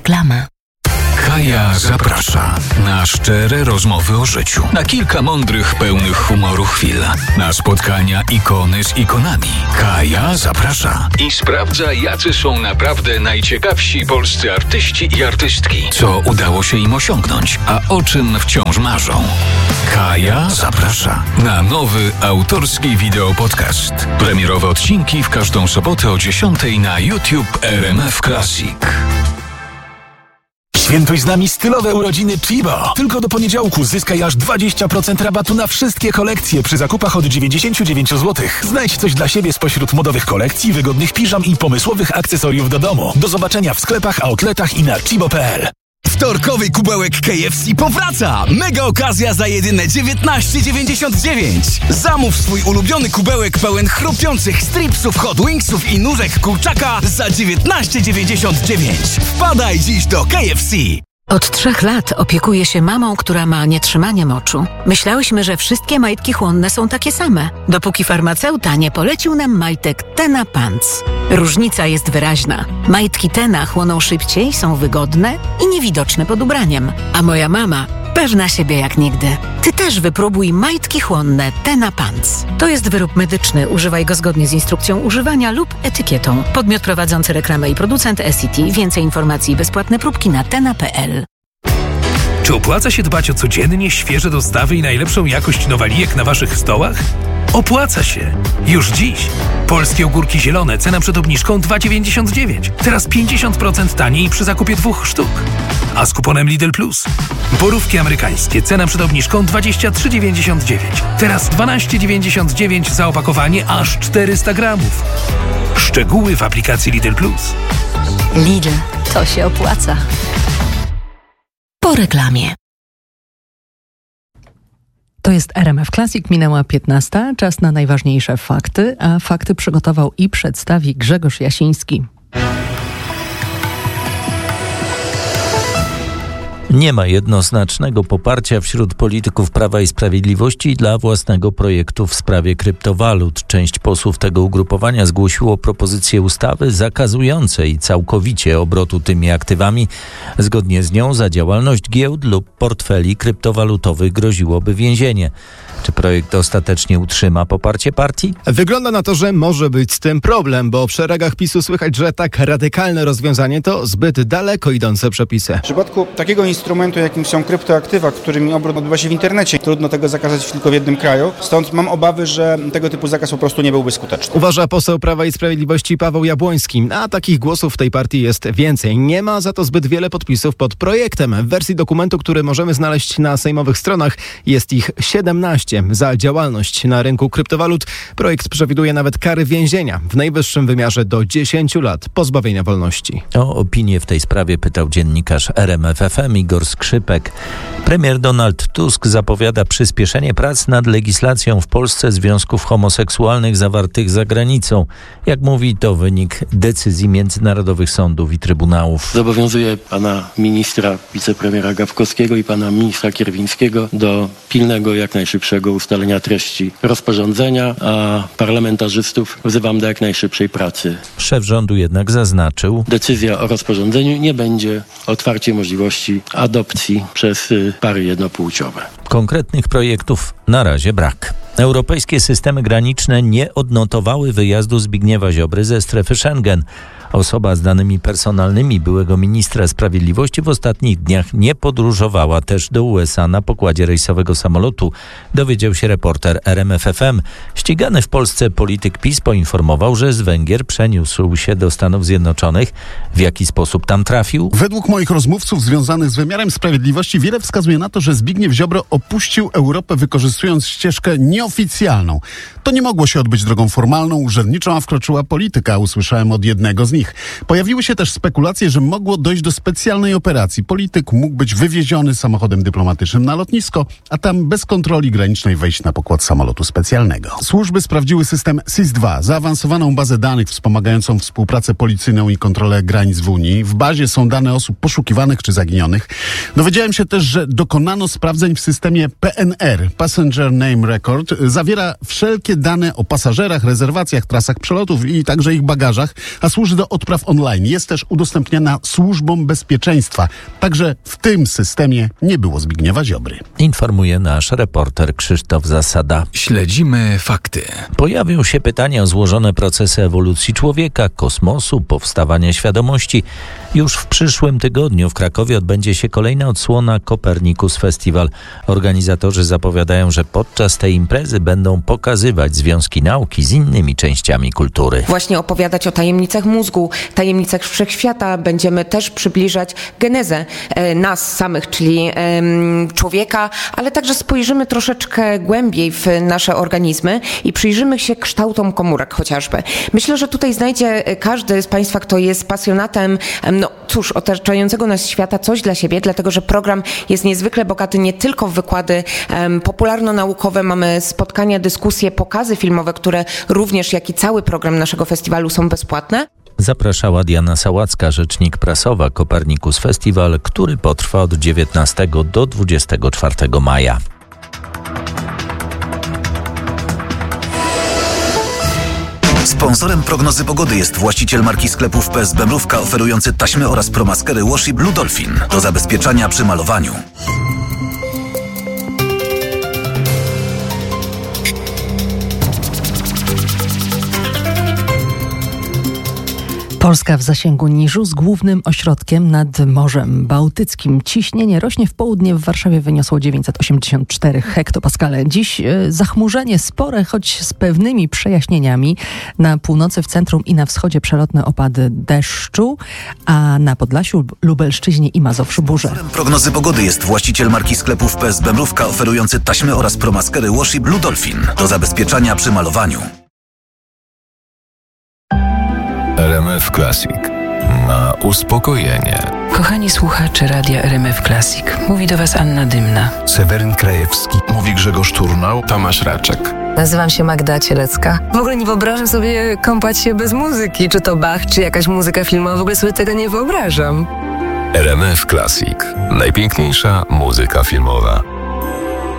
Reklama. Kaja zaprasza na szczere rozmowy o życiu, na kilka mądrych, pełnych humoru chwil, na spotkania ikony z ikonami. Kaja zaprasza i sprawdza, jacy są naprawdę najciekawsi polscy artyści i artystki, co udało się im osiągnąć, a o czym wciąż marzą. Kaja zaprasza na nowy autorski wideopodcast. Premierowe odcinki w każdą sobotę o 10:00 na YouTube RMF Classic. Świętuj z nami stylowe urodziny Chibo. Tylko do poniedziałku zyskaj aż 20% rabatu na wszystkie kolekcje przy zakupach od 99 zł. Znajdź coś dla siebie spośród modowych kolekcji, wygodnych piżam i pomysłowych akcesoriów do domu. Do zobaczenia w sklepach, outletach i na chibo.pl. Wtorkowy kubełek KFC powraca! Mega okazja za jedyne 19,99. Zamów swój ulubiony kubełek pełen chrupiących stripsów, hot wingsów i nóżek kurczaka za 19,99. Wpadaj dziś do KFC! Od 3 lat opiekuję się mamą, która ma nietrzymanie moczu. Myślałyśmy, że wszystkie majtki chłonne są takie same, dopóki farmaceuta nie polecił nam majtek Tena Pants. Różnica jest wyraźna. Majtki Tena chłoną szybciej, są wygodne i niewidoczne pod ubraniem. A moja mama pewna siebie jak nigdy. Ty też wypróbuj majtki chłonne Tena Pants. To jest wyrób medyczny. Używaj go zgodnie z instrukcją używania lub etykietą. Podmiot prowadzący reklamę i producent SCT. Więcej informacji i bezpłatne próbki na tena.pl. Czy opłaca się dbać o codziennie świeże dostawy i najlepszą jakość nowalijek na waszych stołach? Opłaca się! Już dziś! Polskie ogórki zielone, cena przed obniżką 2,99. Teraz 50% taniej przy zakupie 2 sztuk. A z kuponem Lidl Plus. Borówki amerykańskie, cena przed obniżką 23,99. Teraz 12,99 za opakowanie aż 400 gramów. Szczegóły w aplikacji Lidl Plus. Lidl, to się opłaca. Po reklamie. To jest RMF Classic, minęła 15. Czas na najważniejsze fakty, a fakty przygotował i przedstawi Grzegorz Jasiński. Nie ma jednoznacznego poparcia wśród polityków Prawa i Sprawiedliwości dla własnego projektu w sprawie kryptowalut. Część posłów tego ugrupowania zgłosiło propozycję ustawy zakazującej całkowicie obrotu tymi aktywami. Zgodnie z nią za działalność giełd lub portfeli kryptowalutowych groziłoby więzienie. Czy projekt ostatecznie utrzyma poparcie partii? Wygląda na to, że może być z tym problem, bo w szeregach PiS-u słychać, że tak radykalne rozwiązanie to zbyt daleko idące przepisy. W przypadku takiego instrumentu, jakim są kryptoaktywa, którymi obrót odbywa się w internecie, trudno tego zakazać tylko w jednym kraju. Stąd mam obawy, że tego typu zakaz po prostu nie byłby skuteczny. Uważa poseł Prawa i Sprawiedliwości Paweł Jabłoński, a takich głosów w tej partii jest więcej. Nie ma za to zbyt wiele podpisów pod projektem. W wersji dokumentu, który możemy znaleźć na sejmowych stronach, jest ich 17. Za działalność na rynku kryptowalut projekt przewiduje nawet kary więzienia w najwyższym wymiarze do 10 lat pozbawienia wolności. O opinię w tej sprawie pytał dziennikarz RMF FM Igor Skrzypek. Premier Donald Tusk zapowiada przyspieszenie prac nad legislacją w Polsce związków homoseksualnych zawartych za granicą. Jak mówi, to wynik decyzji międzynarodowych sądów i trybunałów. Zobowiązuje pana ministra, wicepremiera Gawkowskiego i pana ministra Kierwińskiego do pilnego, jak najszybszego ustalenia treści rozporządzenia, a parlamentarzystów wzywam do jak najszybszej pracy. Szef rządu jednak zaznaczył: decyzja o rozporządzeniu nie będzie otwarciem możliwości adopcji przez pary jednopłciowe. Konkretnych projektów na razie brak. Europejskie systemy graniczne nie odnotowały wyjazdu Zbigniewa Ziobry ze strefy Schengen. Osoba z danymi personalnymi byłego ministra sprawiedliwości w ostatnich dniach nie podróżowała też do USA na pokładzie rejsowego samolotu, dowiedział się reporter RMF FM. Ścigany w Polsce polityk PiS poinformował, że z Węgier przeniósł się do Stanów Zjednoczonych. W jaki sposób tam trafił? Według moich rozmówców związanych z wymiarem sprawiedliwości wiele wskazuje na to, że Zbigniew Ziobro opuścił Europę, wykorzystując ścieżkę nieoficjalną. To nie mogło się odbyć drogą formalną, urzędniczą, a wkroczyła polityka, usłyszałem od jednego z nich. Pojawiły się też spekulacje, że mogło dojść do specjalnej operacji. Polityk mógł być wywieziony samochodem dyplomatycznym na lotnisko, a tam bez kontroli granicznej wejść na pokład samolotu specjalnego. Służby sprawdziły system SIS-2, zaawansowaną bazę danych wspomagającą współpracę policyjną i kontrolę granic w Unii. W bazie są dane osób poszukiwanych czy zaginionych. Dowiedziałem się też, że dokonano sprawdzeń w systemie PNR, Passenger Name Record. Zawiera wszelkie dane o pasażerach, rezerwacjach, trasach przelotów i także ich bagażach, a służy do odpraw online jest też udostępniana służbom bezpieczeństwa. Także w tym systemie nie było Zbigniewa Ziobry. Informuje nasz reporter Krzysztof Zasada. Śledzimy fakty. Pojawią się pytania o złożone procesy ewolucji człowieka, kosmosu, powstawania świadomości. Już w przyszłym tygodniu w Krakowie odbędzie się kolejna odsłona Copernicus Festival. Organizatorzy zapowiadają, że podczas tej imprezy będą pokazywać związki nauki z innymi częściami kultury. Właśnie opowiadać o tajemnicach mózgu, tajemnicach wszechświata. Będziemy też przybliżać genezę nas samych, czyli człowieka, ale także spojrzymy troszeczkę głębiej w nasze organizmy i przyjrzymy się kształtom komórek chociażby. Myślę, że tutaj znajdzie każdy z Państwa, kto jest pasjonatem otaczającego nas świata, coś dla siebie, dlatego że program jest niezwykle bogaty nie tylko w wykłady popularno-naukowe, mamy spotkania, dyskusje, pokazy filmowe, które również, jak i cały program naszego festiwalu są bezpłatne. Zapraszała Diana Sałacka, rzecznik prasowa Copernicus Festival, który potrwa od 19 do 24 maja. Sponsorem prognozy pogody jest właściciel marki sklepów PSB Mrówka oferujący taśmy oraz promaskery Washi Blue Dolphin do zabezpieczania przy malowaniu. Polska w zasięgu niżu z głównym ośrodkiem nad Morzem Bałtyckim. Ciśnienie rośnie w południe, w Warszawie wyniosło 984 hektopaskale. Dziś zachmurzenie spore, choć z pewnymi przejaśnieniami. Na północy, w centrum i na wschodzie przelotne opady deszczu, a na Podlasiu, Lubelszczyźnie i Mazowszu burze. Prognozy pogody jest właściciel marki sklepów PSB Mrówka oferujący taśmy oraz promaskery Washi Blue Dolphin do zabezpieczania przy malowaniu. RMF Classic. Na uspokojenie. Kochani słuchacze Radia RMF Classic. Mówi do Was Anna Dymna. Seweryn Krajewski. Mówi Grzegorz Turnał. Tomasz Raczek. Nazywam się Magda Cielecka. W ogóle nie wyobrażam sobie kąpać się bez muzyki. Czy to Bach, czy jakaś muzyka filmowa. W ogóle sobie tego nie wyobrażam. RMF Classic. Najpiękniejsza muzyka filmowa.